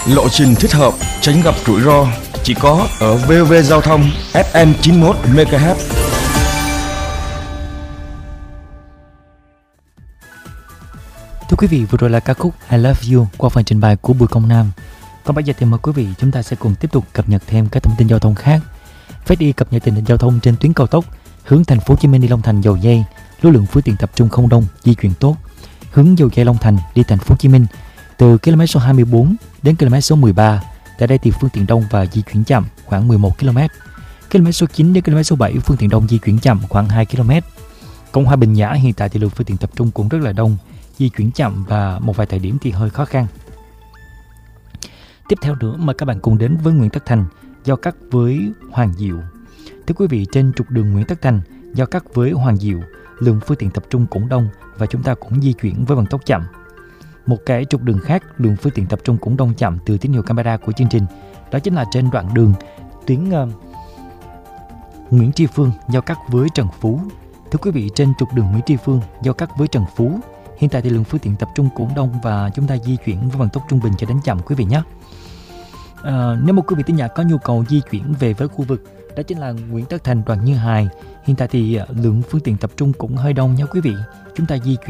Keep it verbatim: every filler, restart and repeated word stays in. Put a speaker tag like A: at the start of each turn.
A: Lộ trình thích hợp, tránh gặp rủi ro chỉ có ở vê o vê Giao thông ép em chín mươi mốt mê ga héc.
B: Thưa quý vị, vừa rồi là ca khúc I Love You qua phần trình bày của Bùi Công Nam. Còn bây giờ thì mời quý vị chúng ta sẽ cùng tiếp tục cập nhật thêm các thông tin giao thông khác. Phát đi cập nhật tình hình giao thông trên tuyến cao tốc hướng thành phố Hồ Chí Minh đi Long Thành Dầu Giây, lưu lượng phương tiện tập trung không đông, di chuyển tốt. Hướng Dầu Giây Long Thành đi thành phố Hồ Chí Minh từ km số hai mươi tư đến km số mười ba, tại đây thì phương tiện đông và di chuyển chậm khoảng mười một ki lô mét. Km số chín đến km số bảy phương tiện đông di chuyển chậm khoảng hai ki lô mét. Cộng Hòa Bình Nhã hiện tại thì lượng phương tiện tập trung cũng rất là đông, di chuyển chậm và một vài thời điểm thì hơi khó khăn. Tiếp theo nữa mời các bạn cùng đến với Nguyễn Tất Thành giao cắt với Hoàng Diệu. Thưa quý vị, trên trục đường Nguyễn Tất Thành giao cắt với Hoàng Diệu, lượng phương tiện tập trung cũng đông và chúng ta cũng di chuyển với vận tốc chậm. Một cái trục đường khác, lượng phương tiện tập trung cũng đông chậm từ tín hiệu camera của chương trình, đó chính là trên đoạn đường tuyến uh, Nguyễn Tri Phương giao cắt với Trần Phú. Thưa quý vị, trên trục đường Nguyễn Tri Phương giao cắt với Trần Phú, hiện tại thì lượng phương tiện tập trung cũng đông và chúng ta di chuyển với vận tốc trung bình cho đến chậm quý vị nhé. À, nếu một quý vị thính giả có nhu cầu di chuyển về với khu vực đó chính là Nguyễn Tất Thành, Đoàn Như Hài, hiện tại thì lượng phương tiện tập trung cũng hơi đông nha quý vị. Chúng ta di chuyển